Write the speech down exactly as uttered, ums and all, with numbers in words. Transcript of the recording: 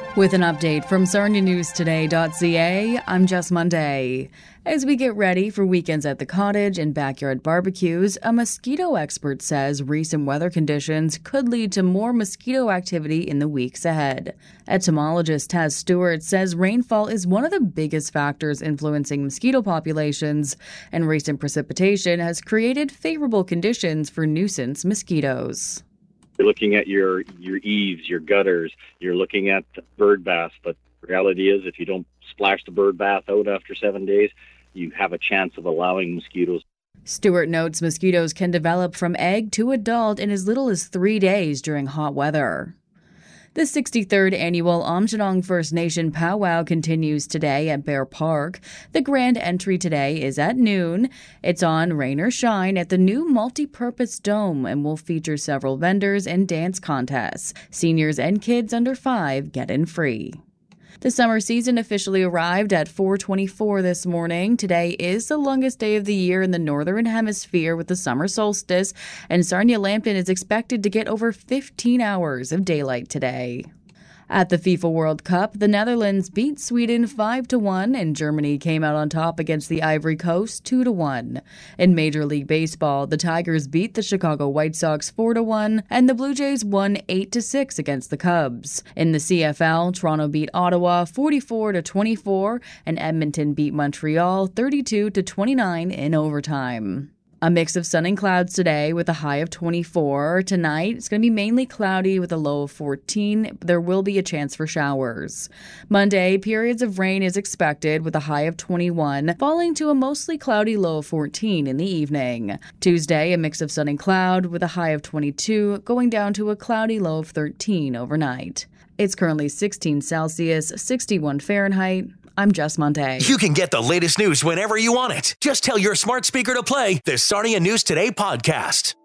With an update from Sarnia News Today dot c a, I'm Jess Monday. As we get ready for weekends at the cottage and backyard barbecues, a mosquito expert says recent weather conditions could lead to more mosquito activity in the weeks ahead. Entomologist Taz Stewart says rainfall is one of the biggest factors influencing mosquito populations, and recent precipitation has created favorable conditions for nuisance mosquitoes. You're looking at your, your eaves, your gutters, you're looking at bird baths, but the reality is if you don't splash the bird bath out after seven days, you have a chance of allowing mosquitoes. Stewart notes mosquitoes can develop from egg to adult in as little as three days during hot weather. The sixty-third annual Aamjiwnaang First Nation powwow continues today at Bear Park. The grand entry today is at noon. It's on rain or shine at the new multi-purpose dome and will feature several vendors and dance contests. Seniors and kids under five get in free. The summer season officially arrived at four twenty-four this morning. Today is the longest day of the year in the northern hemisphere with the summer solstice, and Sarnia-Lambton is expected to get over fifteen hours of daylight today. At the FIFA World Cup, the Netherlands beat Sweden five to one, and Germany came out on top against the Ivory Coast two to one. In Major League Baseball, the Tigers beat the Chicago White Sox four to one, and the Blue Jays won eight to six against the Cubs. In the C F L, Toronto beat Ottawa forty-four to twenty-four, and Edmonton beat Montreal thirty-two to twenty-nine in overtime. A mix of sun and clouds today with a high of twenty-four. Tonight, it's going to be mainly cloudy with a low of fourteen. There will be a chance for showers. Monday, periods of rain is expected with a high of twenty-one, falling to a mostly cloudy low of fourteen in the evening. Tuesday, a mix of sun and cloud with a high of twenty-two, going down to a cloudy low of thirteen overnight. It's currently sixteen Celsius, sixty-one Fahrenheit. I'm Jess Monday. You can get the latest news whenever you want it. Just tell your smart speaker to play the Sarnia News Today podcast.